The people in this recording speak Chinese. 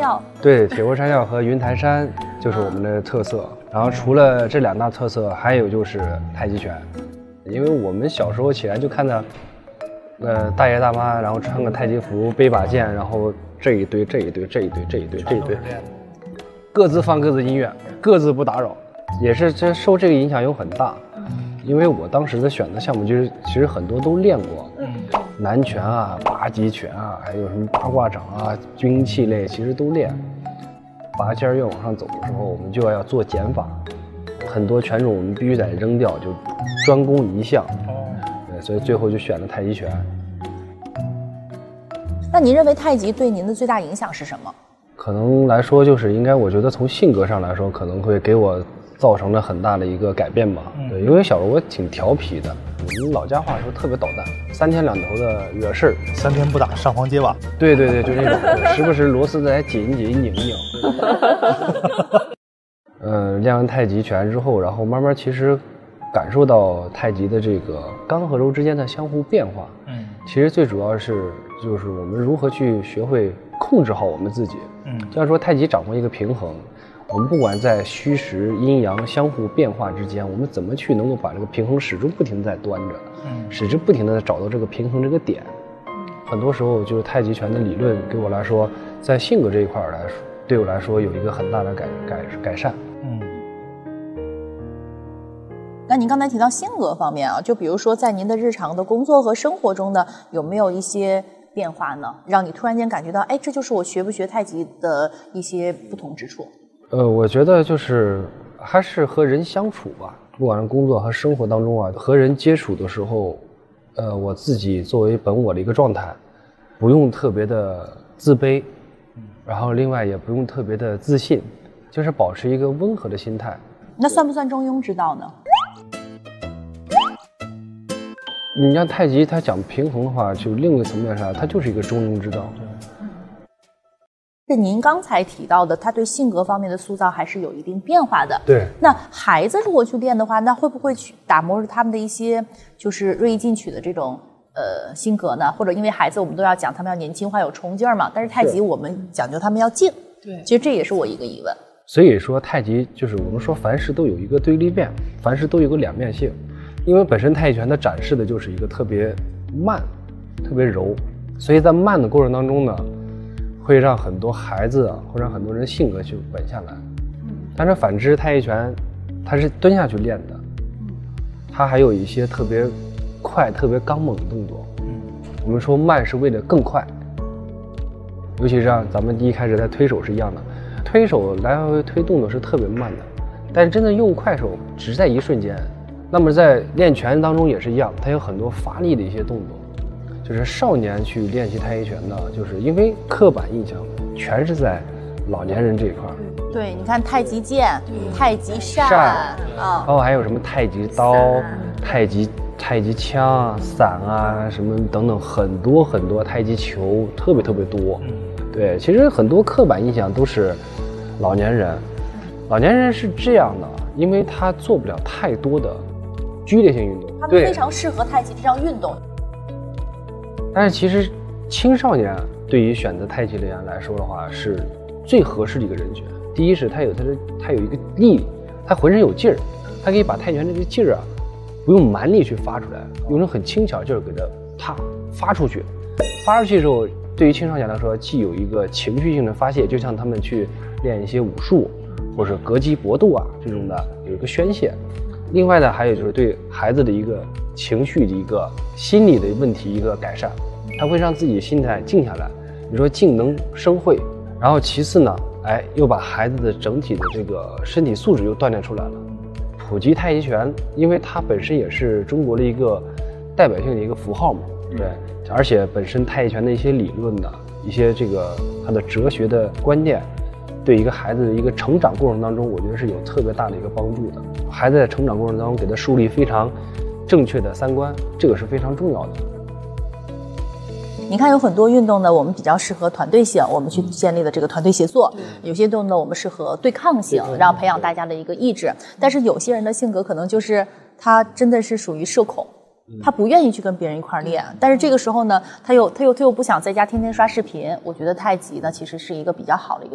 药。 对，铁锅山药和云台山就是我们的特色。然后除了这2大特色，还有就是太极拳。因为我们小时候起来就看到，大爷大妈，然后穿个太极服，背把剑，然后这一堆，各自放各自音乐，各自不打扰，也是这受这个影响有很大。因为我当时的选择项目就是其实很多都练过，南拳啊、八极拳啊，还有什么八卦掌啊、军器类，其实都练。拔尖越往上走的时候，我们就要做减法，很多拳种我们必须得扔掉，就专攻一项。对，所以最后就选了太极拳。 那您认为太极对您的最大影响是什么？ 可能来说就是应该，我觉得从性格上来说，可能会给我造成了很大的一个改变吧。对，因为小时候我挺调皮的，我们老家话说特别捣蛋，3天2头的惹事儿 ，3天不打上房揭瓦。 对，就那种，时不时螺丝再紧拧。练完太极拳之后，然后慢慢其实感受到太极的这个刚和柔之间的相互变化。其实最主要是就是我们如何去学会控制好我们自己。就像说太极掌握一个平衡，我们不管在虚实阴阳相互变化之间，我们怎么去能够把这个平衡始终不停地在端着，使之不停地找到这个平衡这个点。很多时候就是太极拳的理论给我来说，在性格这一块来说，对我来说有一个很大的改善。 那您刚才提到性格方面啊，就比如说在您的日常的工作和生活中呢，有没有一些变化呢？让你突然间感觉到，哎，这就是我学不学太极的一些不同之处。 我觉得就是还是和人相处吧，不管是工作和生活当中啊，和人接触的时候，我自己作为本我的一个状态，不用特别的自卑，然后另外也不用特别的自信，就是保持一个温和的心态。 那算不算中庸之道呢？ 你像太极，它讲平衡的话，就另一个层面上，它就是一个中庸之道。 是您刚才提到的，他对性格方面的塑造还是有一定变化的。 对。 那孩子如果去练的话，那会不会去打磨他们的一些就是锐意进取的这种性格呢？或者因为孩子我们都要讲他们要年轻化有冲劲儿嘛，但是太极我们讲究他们要静。对。其实这也是我一个疑问。 所以说太极就是我们说凡事都有一个对立面，凡事都有个两面性。因为本身太极拳它展示的就是一个特别慢、特别柔，所以在慢的过程当中呢，会让很多孩子啊，会让很多人性格去稳下来。但是反之，太极拳它是蹲下去练的，它还有一些特别快、特别刚猛的动作。我们说慢是为了更快，尤其是像咱们一开始在推手是一样的，推手来回推动作是特别慢的，但是真的用快手只在一瞬间。那么在练拳当中也是一样，它有很多发力的一些动作。就是少年去练习太极拳呢，就是因为刻板印象全是在老年人这一块。 对，你看太极剑、太极扇啊， 包括还有什么太极刀、太极枪、伞啊，什么等等，很多太极球，特别多。对，其实很多刻板印象都是老年人。老年人是这样的，因为他做不了太多的剧烈性运动， 他们非常适合太极这项运动。 但是其实青少年对于选择太极的人来说的话，是最合适的一个人群。第一是他有一个力，他浑身有劲儿，他可以把太极拳这个劲儿啊，不用蛮力去发出来，用种很轻巧劲儿给它发出去。发出去之后，对于青少年来说，既有一个情绪性的发泄，就像他们去练一些武术或者格击搏斗啊这种的，有一个宣泄。另外呢，还有就是对孩子的一个情绪的一个心理的问题一个改善，他会让自己心态静下来。你说静能生慧，然后其次呢，又把孩子的整体的这个身体素质又锻炼出来了。普及太极拳，因为它本身也是中国的一个代表性的一个符号嘛，对，而且本身太极拳的一些理论呢，一些这个它的哲学的观念，对一个孩子的一个成长过程当中，我觉得是有特别大的一个帮助的。孩子在成长过程当中给他树立非常正确的三观，这个是非常重要的。 你看有很多运动呢，我们比较适合团队性，我们去建立的这个团队协作；有些运动呢，我们适合对抗性，然后培养大家的一个意志。但是有些人的性格可能就是他真的是属于社恐，他不愿意去跟别人一块练，但是这个时候呢，他又不想在家天天刷视频。我觉得太极呢，其实是一个比较好的一个